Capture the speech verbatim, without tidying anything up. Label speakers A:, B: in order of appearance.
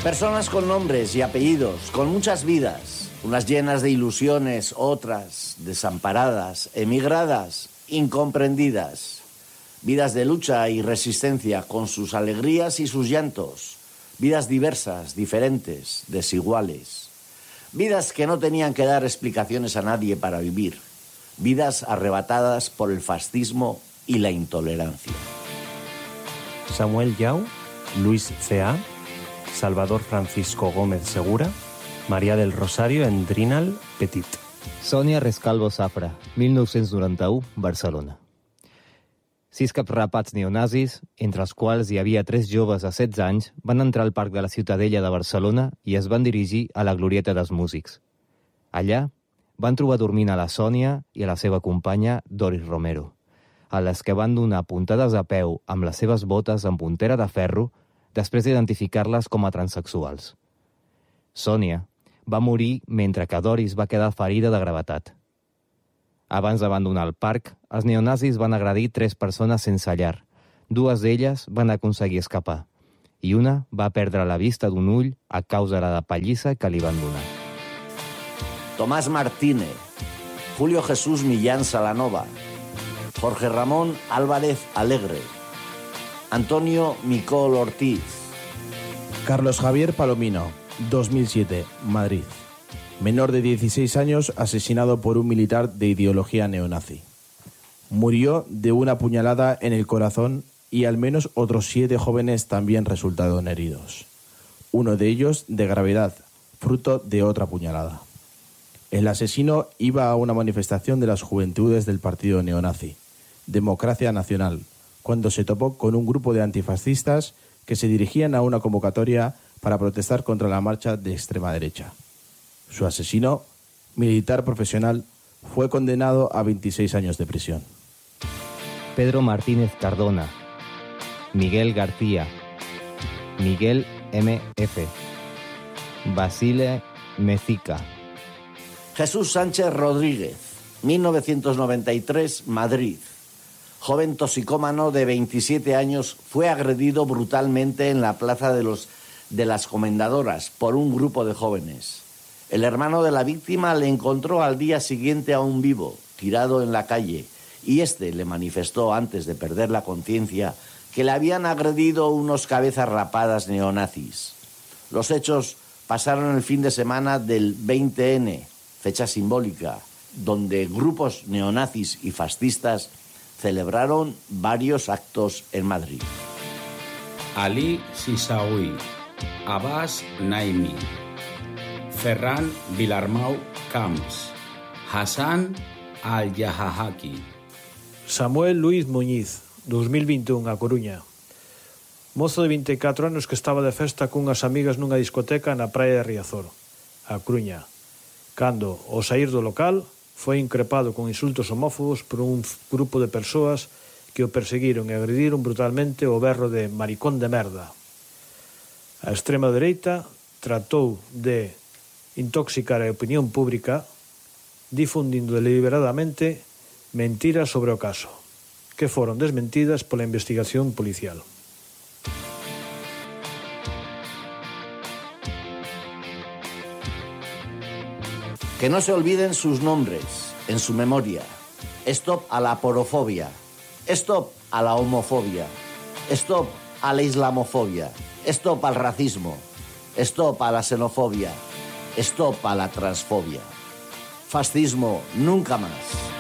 A: Personas con nombres y apellidos, con muchas vidas, unas llenas de ilusiones, otras desamparadas, emigradas, incomprendidas. Vidas de lucha y resistencia con sus alegrías y sus llantos. Vidas diversas, diferentes, desiguales. Vidas que no tenían que dar explicaciones a nadie para vivir. Vidas arrebatadas por el fascismo y la intolerancia.
B: Samuel Yau, Luis C A, Salvador Francisco Gómez Segura, Maria del Rosario Endrinal Petit.
C: Sònia Rescalvo Safra, mil nou-cents noranta-u, Barcelona. Sis caps-rapats neonazis, entre els quals hi havia tres joves de setze anys, van entrar al Parc de la Ciutadella de Barcelona i es van dirigir a la Glorieta dels Músics. Allà van trobar dormint a la Sònia i a la seva companya Doris Romero, a les que van donar puntades a peu amb les seves botes amb puntera de ferro després d'identificar-les com a transexuals. Sònia va morir mentre que Doris va quedar ferida de gravetat. Abans d'abandonar el parc, els neonazis van agredir tres persones sense llar. Dues d'elles van aconseguir escapar i una va perdre la vista d'un ull a causa de la pallissa que li van donar.
A: Tomás Martínez, Julio Jesús Millán Salanova, Jorge Ramón Álvarez Alegre, Antonio Micol Ortiz,
D: Carlos Javier Palomino, dos mil siete, Madrid. Menor de dieciséis años asesinado por un militar de ideología neonazi. Murió de una puñalada en el corazón y al menos otros siete jóvenes también resultaron heridos. Uno de ellos de gravedad, fruto de otra puñalada. El asesino iba a una manifestación de las juventudes del partido neonazi, Democracia Nacional, cuando se topó con un grupo de antifascistas que se dirigían a una convocatoria para protestar contra la marcha de extrema derecha. Su asesino, militar profesional, fue condenado a veintiséis años de prisión.
C: Pedro Martínez Cardona, Miguel García, Miguel M F, Basile Mezica.
A: Jesús Sánchez Rodríguez, mil novecientos noventa y tres, Madrid. Joven toxicómano de veintisiete años, fue agredido brutalmente en la plaza de, los, de las Comendadoras por un grupo de jóvenes. El hermano de la víctima le encontró al día siguiente aún vivo, tirado en la calle, y este le manifestó antes de perder la conciencia que le habían agredido unos cabezas rapadas neonazis. Los hechos pasaron el fin de semana del veinte ene, fecha simbólica, donde grupos neonazis y fascistas celebraron varios actos en Madrid.
E: Ali Sisaoui, Abbas Naimi, Ferran Vilarmau Camps, Hassan Al-Yahahaki.
F: Samuel Luis Muñiz, dos mil veintiún, a Coruña. Mozo de vinte e catro anos que estaba de festa cunhas amigas nunha discoteca na praia de Riazor, a Coruña, cando, ao saír do local, foi increpado con insultos homófobos por un grupo de persoas que o perseguiron e agrediron brutalmente o berro de maricón de merda. A extrema dereita tratou de intoxicar a opinión pública difundindo deliberadamente mentiras sobre o caso, que foron desmentidas pola investigación policial.
A: Que no se olviden sus nombres en su memoria. Stop a la porofobia. Stop a la homofobia. Stop a la islamofobia. Stop al racismo. Stop a la xenofobia. Stop a la transfobia. Fascismo nunca más.